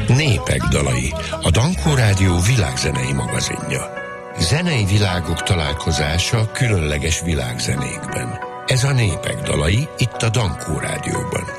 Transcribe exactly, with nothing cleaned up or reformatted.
Népek dalai, a Dankó Rádió világzenei magazinja. Zenei világok találkozása különleges világzenékben. Ez a Népek dalai itt a Dankó Rádióban.